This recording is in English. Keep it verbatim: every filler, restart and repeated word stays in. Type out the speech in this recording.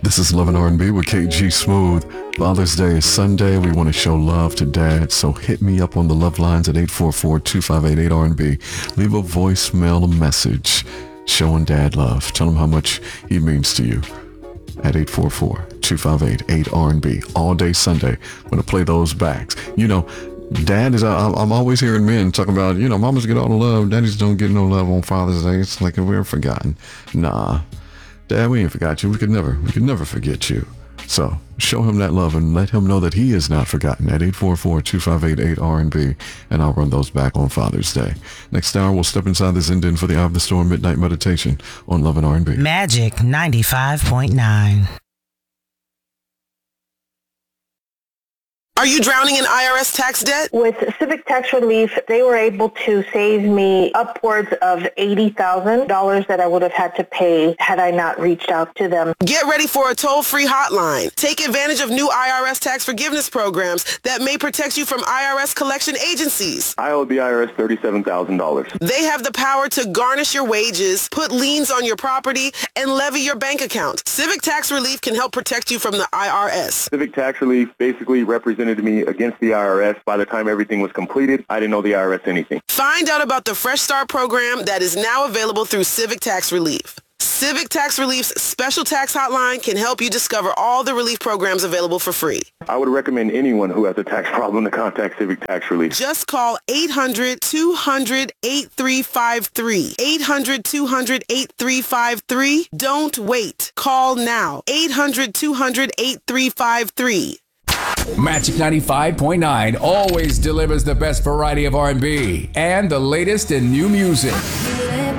This is Love and R and B with K G Smooth. Father's Day is Sunday. We want to show love to Dad, so hit me up on the love lines at eight four four, two five eight, eight R and B. Leave a voicemail, a message showing Dad love. Tell him how much he means to you at eight four four, two five eight, eight R and B. All day Sunday. I'm going to play those backs. You know, Dad is, I'm I'm always hearing men talking about, you know, mamas get all the love, daddies don't get no love on Father's Day. It's like we're forgotten. Nah. Dad, we ain't forgot you. We could never, we could never forget you. So show him that love and let him know that he is not forgotten at eight four four, two five eight, eight R and B, and I'll run those back on Father's Day. Next hour, we'll step inside the Zen for the Eye of the Storm Midnight Meditation on Love and R and B. Magic ninety-five point nine. Are you drowning in I R S tax debt? With Civic Tax Relief, they were able to save me upwards of eighty thousand dollars that I would have had to pay had I not reached out to them. Get ready for a toll-free hotline. Take advantage of new I R S tax forgiveness programs that may protect you from I R S collection agencies. I owe the I R S thirty-seven thousand dollars. They have the power to garnish your wages, put liens on your property, and levy your bank account. Civic Tax Relief can help protect you from the I R S. Civic Tax Relief basically represented me against the I R S. By the time everything was completed, I didn't owe the I R S anything. Find out about the Fresh Start program that is now available through Civic Tax Relief. Civic Tax Relief's special tax hotline can help you discover all the relief programs available for free. I would recommend anyone who has a tax problem to contact Civic Tax Relief. Just call eight hundred, two hundred, eighty-three fifty-three. eight hundred, two hundred, eighty-three fifty-three. Don't wait. Call now. eight hundred, two hundred, eighty-three fifty-three. Magic ninety-five point nine always delivers the best variety of R and B and the latest in new music.